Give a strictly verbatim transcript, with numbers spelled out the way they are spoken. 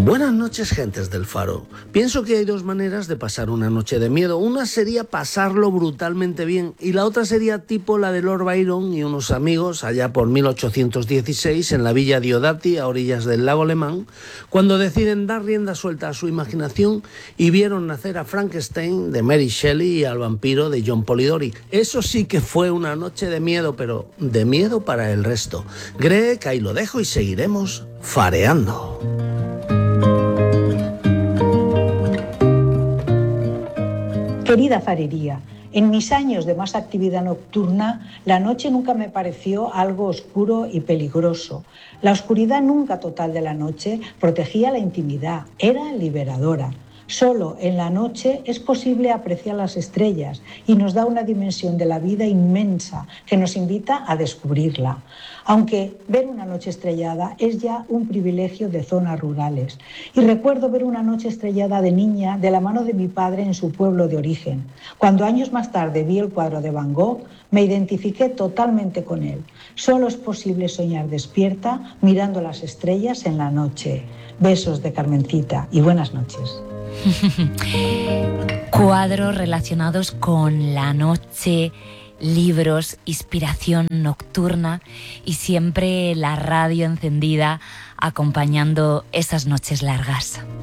Buenas noches, gentes del Faro. Pienso que hay dos maneras de pasar una noche de miedo. Una sería pasarlo brutalmente bien y la otra sería tipo la de Lord Byron y unos amigos allá por mil ochocientos dieciséis en la villa Diodati, a orillas del lago Le Mans, cuando deciden dar rienda suelta a su imaginación y vieron nacer a Frankenstein de Mary Shelley y al vampiro de John Polidori. Eso sí que fue una noche de miedo, pero de miedo para el resto. Greg, ahí lo dejo y seguiremos fareando. Querida farería, en mis años de más actividad nocturna, la noche nunca me pareció algo oscuro y peligroso. La oscuridad nunca total de la noche protegía la intimidad, era liberadora. Solo en la noche es posible apreciar las estrellas y nos da una dimensión de la vida inmensa que nos invita a descubrirla. Aunque ver una noche estrellada es ya un privilegio de zonas rurales. Y recuerdo ver una noche estrellada de niña de la mano de mi padre en su pueblo de origen. Cuando años más tarde vi el cuadro de Van Gogh, me identifiqué totalmente con él. Solo es posible soñar despierta mirando las estrellas en la noche. Besos de Carmencita y buenas noches. Cuadros relacionados con la noche, libros, inspiración nocturna y siempre la radio encendida acompañando esas noches largas.